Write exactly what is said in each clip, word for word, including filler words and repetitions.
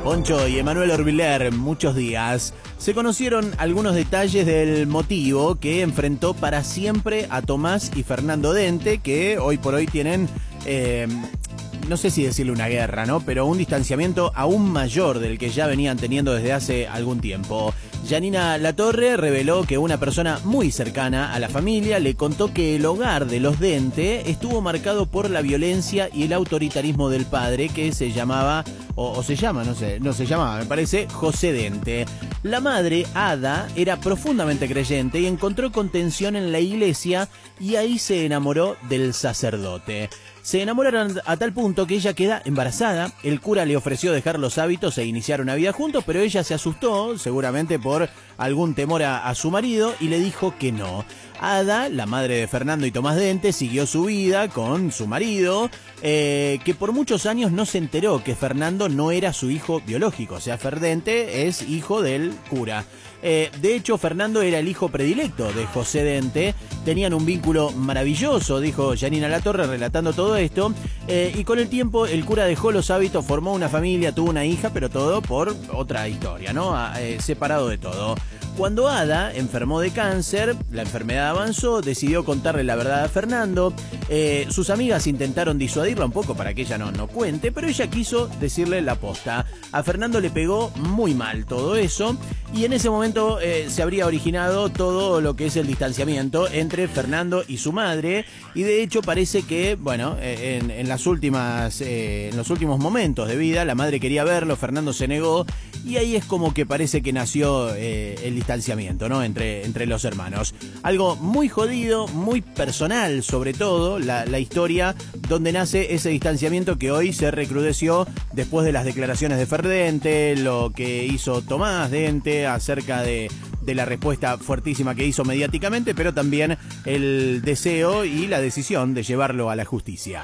Poncho y Emanuel Orbiler, muchos días. Se conocieron algunos detalles del motivo que enfrentó para siempre a Tomás y Fernando Dente, que hoy por hoy tienen, eh, no sé si decirle una guerra, ¿no? Pero un distanciamiento aún mayor del que ya venían teniendo desde hace algún tiempo. Yanina Latorre reveló que una persona muy cercana a la familia le contó que el hogar de los Dente estuvo marcado por la violencia y el autoritarismo del padre, que se llamaba, o, o se llama, no sé, no se llamaba, me parece, José Dente. La madre, Ada, era profundamente creyente y encontró contención en la iglesia y ahí se enamoró del sacerdote. Se enamoraron a tal punto que ella queda embarazada. El cura le ofreció dejar los hábitos e iniciar una vida juntos, pero ella se asustó, seguramente por algún temor a, a su marido, y le dijo que no. Ada, la madre de Fernando y Tomás Dente, siguió su vida con su marido, eh, que por muchos años no se enteró que Fernando no era su hijo biológico. O sea, Ferdente es hijo del cura. Eh, de hecho, Fernando era el hijo predilecto de José Dente. Tenían un vínculo maravilloso, dijo Yanina Latorre relatando todo esto. Eh, y con el tiempo el cura dejó los hábitos, formó una familia, tuvo una hija, pero todo por otra historia, ¿no? Eh, separado de todo. Cuando Ada enfermó de cáncer, la enfermedad avanzó, decidió contarle la verdad a Fernando. Eh, sus amigas intentaron disuadirla un poco para que ella no, no cuente, pero ella quiso decirle la posta. A Fernando le pegó muy mal todo eso, y en ese momento eh, se habría originado todo lo que es el distanciamiento entre Fernando y su madre, y de hecho parece que, bueno, eh, en, en las últimas, eh, en los últimos momentos de vida, la madre quería verlo, Fernando se negó, y ahí es como que parece que nació eh, el distanciamiento, ¿no? Entre, entre los hermanos. Algo muy jodido, muy personal, sobre todo, la, la historia donde nace ese distanciamiento que hoy se recrudeció después de las declaraciones de Ferdente, lo que hizo Tomás Dente acerca de, de la respuesta fuertísima que hizo mediáticamente, pero también el deseo y la decisión de llevarlo a la justicia.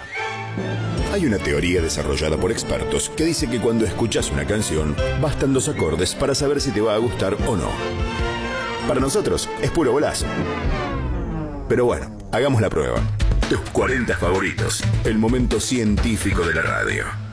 Hay una teoría desarrollada por expertos que dice que cuando escuchas una canción, bastan dos acordes para saber si te va a gustar o no. Para nosotros es puro golazo. Pero bueno, hagamos la prueba. Tus cuarenta favoritos, el momento científico de la radio.